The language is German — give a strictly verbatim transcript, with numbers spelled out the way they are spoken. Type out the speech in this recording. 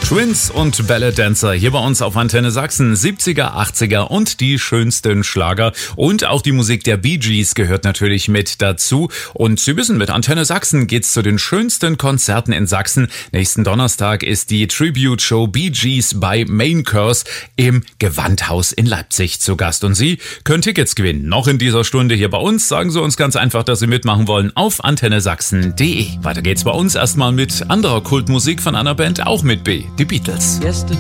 Twins und Ballet Dancer hier bei uns auf Antenne Sachsen. siebziger, achtziger und die schönsten Schlager. Und auch die Musik der Bee Gees gehört natürlich mit dazu. Und Sie wissen, mit Antenne Sachsen geht's zu den schönsten Konzerten in Sachsen. Nächsten Donnerstag ist die Tribute-Show Bee Gees bei Main Curse im Gewandhaus in Leipzig zu Gast. Und Sie können Tickets gewinnen. Noch in dieser Stunde hier bei uns. Sagen Sie uns ganz einfach, dass Sie mitmachen wollen auf antenne sachsen punkt de. Weiter geht's bei uns erstmal mit anderer Kultmusik von einer Band, auch mit B. Die Beatles.